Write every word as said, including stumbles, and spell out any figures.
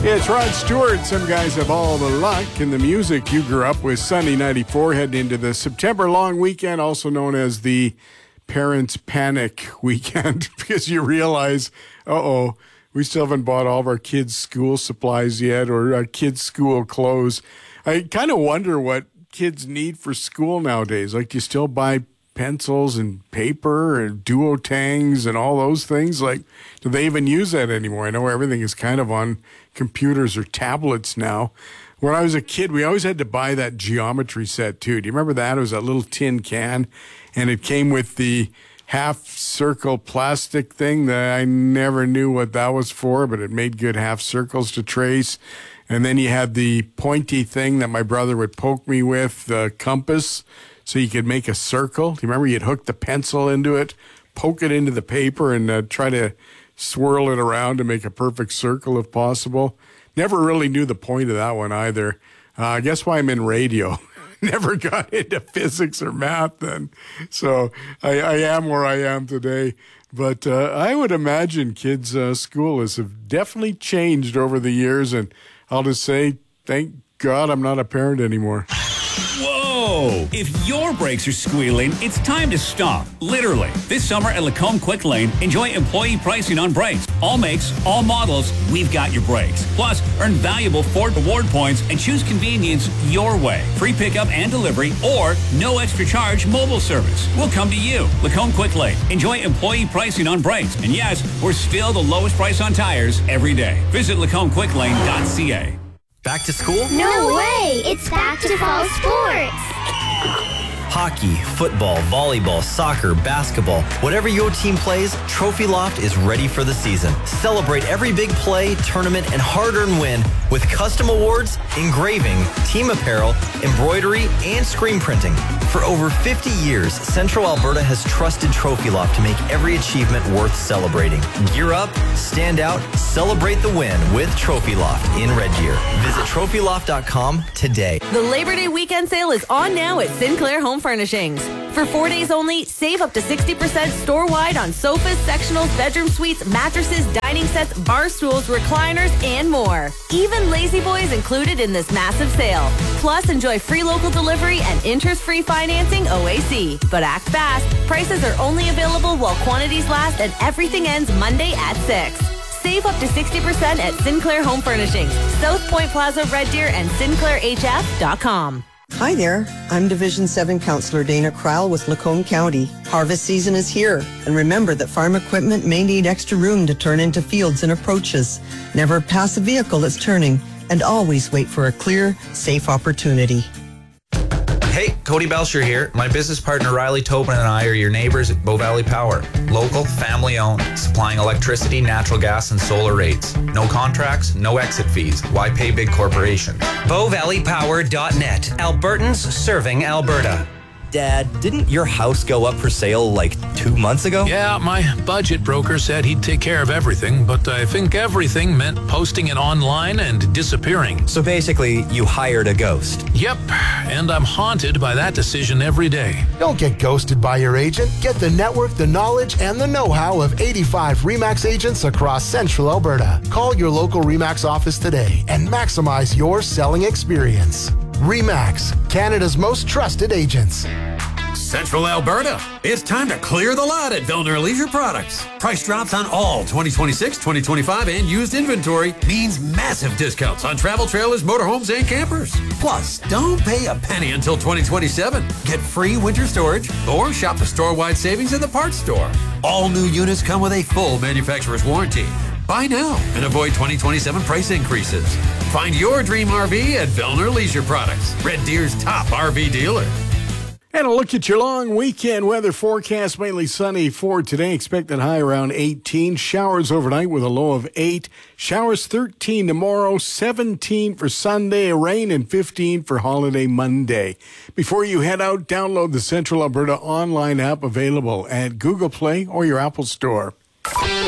It's Rod Stewart. Some guys have all the luck in the music. You grew up with Sunny ninety-four, heading into the September long weekend, also known as the Parents Panic Weekend, because you realize, uh-oh, we still haven't bought all of our kids' school supplies yet, or our kids' school clothes. I kind of wonder what kids need for school nowadays. Like, do you still buy pencils and paper and duotangs and all those things? Like, do they even use that anymore? I know everything is kind of on computers or tablets now. When I was a kid, we always had to buy that geometry set too. Do you remember that? It was a little tin can, and it came with the half circle plastic thing that I never knew what that was for, but it made good half circles to trace. And then you had the pointy thing that my brother would poke me with, the compass, so you could make a circle. Do you remember you'd hook the pencil into it, poke it into the paper, and uh, try to swirl it around to make a perfect circle if possible? Never really knew the point of that one either. Uh, I guess why I'm in radio. Never got into physics or math then. So I, I am where I am today. But uh, I would imagine kids' uh, school has have definitely changed over the years. And I'll just say, thank God I'm not a parent anymore. Whoa! If your brakes are squealing, it's time to stop. Literally. This summer at Lacombe Quick Lane, enjoy employee pricing on brakes. All makes, all models, we've got your brakes. Plus, earn valuable Ford Award points and choose convenience your way. Free pickup and delivery or no extra charge mobile service. We'll come to you. Lacombe Quick Lane. Enjoy employee pricing on brakes. And yes, we're still the lowest price on tires every day. Visit lacombe quick lane dot c a. Back to school? No way! It's back to fall sports! Hockey, football, volleyball, soccer, basketball, whatever your team plays, Trophy Loft is ready for the season. Celebrate every big play, tournament, and hard-earned win with custom awards, engraving, team apparel, embroidery, and screen printing. For over fifty years, Central Alberta has trusted Trophy Loft to make every achievement worth celebrating. Gear up, stand out, celebrate the win with Trophy Loft in Red Deer. Visit trophy loft dot com today. The Labor Day weekend sale is on now at Sinclair Home Furnishings. For four days only, save up to sixty percent store-wide on sofas, sectionals, bedroom suites, mattresses, dining sets, bar stools, recliners, and more. Even Lazy Boy is included in this massive sale. Plus, enjoy free local delivery and interest-free financing O A C. But act fast. Prices are only available while quantities last, and everything ends Monday at six. Save up to sixty percent at Sinclair Home Furnishings, South Point Plaza, Red Deer, and sinclair h f dot com. Hi there, I'm Division seven Councillor Dana Crowell with Lacombe County. Harvest season is here, and remember that farm equipment may need extra room to turn into fields and approaches. Never pass a vehicle that's turning, and always wait for a clear, safe opportunity. Hey, Cody Belcher here. My business partner Riley Tobin and I are your neighbors at Bow Valley Power. Local, family-owned, supplying electricity, natural gas, and solar rates. No contracts, no exit fees. Why pay big corporations? bow valley power dot net. Albertans serving Alberta. Dad, didn't your house go up for sale like two months ago? Yeah, my budget broker said he'd take care of everything, but I think everything meant posting it online and disappearing. So basically, you hired a ghost. Yep, and I'm haunted by that decision every day. Don't get ghosted by your agent. Get the network, the knowledge, and the know-how of eighty-five RE/MAX agents across Central Alberta. Call your local RE/MAX office today and maximize your selling experience. RE/MAX, Canada's most trusted agents. Central Alberta, it's time to clear the lot at Vellner Leisure Products. Price drops on all twenty twenty-six, twenty twenty-five, and used inventory means massive discounts on travel trailers, motorhomes, and campers. Plus, don't pay a penny until twenty twenty-seven. Get free winter storage or shop the store-wide savings in the parts store. All new units come with a full manufacturer's warranty. Buy now and avoid twenty twenty-seven price increases. Find your dream R V at Vellner Leisure Products, Red Deer's top R V dealer. And a look at your long weekend weather forecast. Mainly sunny for today. Expected high around eighteen. Showers overnight with a low of eight. Showers thirteen tomorrow. seventeen for Sunday. Rain and fifteen for holiday Monday. Before you head out, download the Central Alberta online app available at Google Play or your Apple Store.